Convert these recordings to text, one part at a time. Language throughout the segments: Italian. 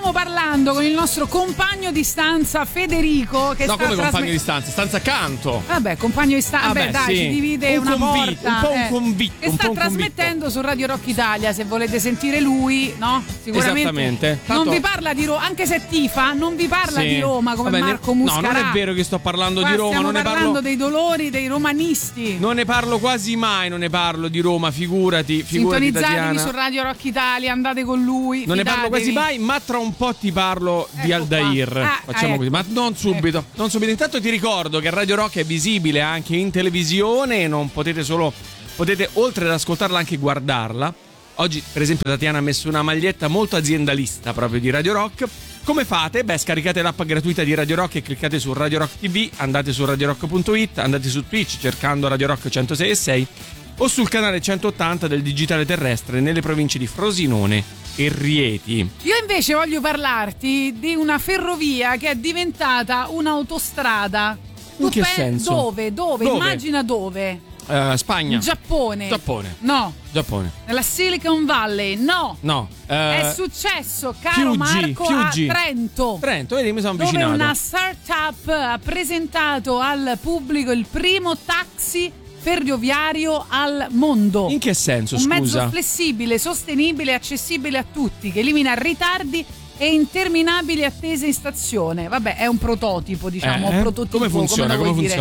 stiamo parlando con il nostro compagno di stanza Federico, che come compagno di stanza? Stanza accanto. Vabbè, compagno di stanza, vabbè, dai, sì. ci divide una porta. Un po' un convitto. Che sta trasmettendo su Radio Rock Italia, se volete sentire lui, no? Sicuramente. Esattamente. Non vi parla di Roma, anche se tifa, non vi parla di Roma come Marco Muscarà. No, non è vero che sto parlando di Roma. Stiamo non ne parlando dei dolori dei romanisti. Non ne parlo quasi mai, non ne parlo di Roma, figurati. Sintonizzatevi su Radio Rock Italia, andate con lui. Non ne parlo quasi mai, ma tra un po' ti parlo di Aldair. Facciamo così, ma non subito. Non subito. Intanto ti ricordo che Radio Rock è visibile anche in televisione, non potete oltre ad ascoltarla anche guardarla. Oggi, per esempio, Tatiana ha messo una maglietta molto aziendalista proprio di Radio Rock. Come fate? Scaricate l'app gratuita di Radio Rock e cliccate su Radio Rock TV, andate su radiorock.it, andate su Twitch cercando Radio Rock 106.6 o sul canale 180 del digitale terrestre nelle province di Frosinone e Rieti. Io invece voglio parlarti di una ferrovia che è diventata un'autostrada. In che senso? Dove? Immagina dove? Spagna. Giappone. No. Giappone. Nella Silicon Valley. No. È successo, caro Marco, a Trento. Vedi, mi sono avvicinato. Dove una startup ha presentato al pubblico il primo taxi ferroviario al mondo. In che senso, scusa? Un mezzo flessibile, sostenibile e accessibile a tutti, che elimina ritardi e interminabili attese in stazione. Vabbè, è un prototipo, diciamo, prototipo. Come funziona?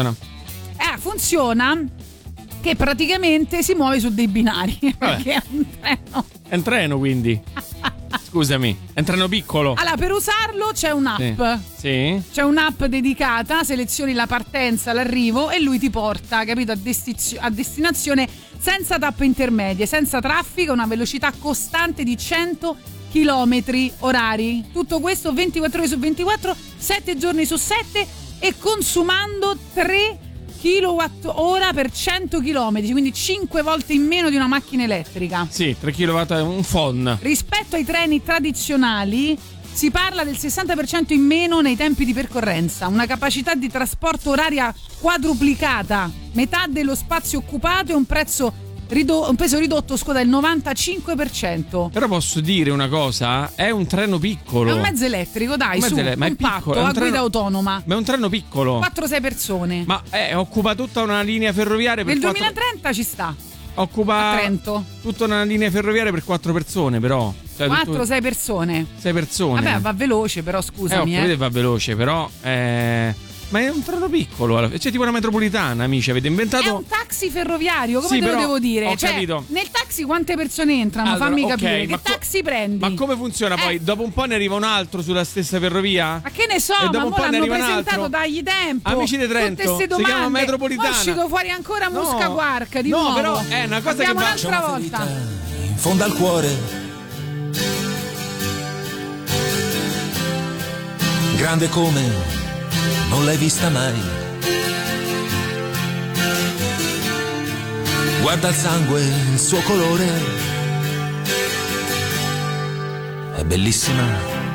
Funziona che praticamente si muove su dei binari. Perché è un treno. È un treno, quindi. Scusami, è un treno piccolo. Allora, per usarlo c'è un'app. Sì. C'è un'app dedicata, selezioni la partenza, l'arrivo e lui ti porta, capito, a destinazione senza tappe intermedie, senza traffico, una velocità costante di 100 chilometri orari. Tutto questo 24 ore su 24, 7 giorni su 7 e consumando 3 kWh per 100 km, quindi 5 volte in meno di una macchina elettrica. Sì, 3 kW è un phon. Rispetto ai treni tradizionali si parla del 60% in meno nei tempi di percorrenza, una capacità di trasporto oraria quadruplicata, metà dello spazio occupato e un peso ridotto, del 95%. Però posso dire una cosa, è un treno piccolo. È un mezzo elettrico, dai, ma è piccolo, a guida autonoma. Ma è un treno piccolo. 4-6 persone. Ma occupa tutta una linea ferroviaria per nel 2030 ci sta. Occupa a Trento tutta una linea ferroviaria per 4 persone, però. 4-6 persone. 6 persone. Vabbè, va veloce, però scusami. Va veloce, però. Ma è un treno piccolo, c'è tipo una metropolitana, amici, avete inventato. È un taxi ferroviario, come te lo devo dire? Ho capito. Nel taxi quante persone entrano? Allora, fammi capire. Che taxi prendi? Ma come funziona poi? Dopo un po' ne arriva un altro sulla stessa ferrovia? Ma che ne so, e dopo ma l'hanno presentato dagli tempo. Amici di Trento, si chiama metropolitana. È uscito fuori ancora Musca Quark di nuovo. No, però è una cosa Andiamo che va un'altra volta. In fondo al cuore, grande come non l'hai vista mai. Guarda il sangue, il suo colore, è bellissima.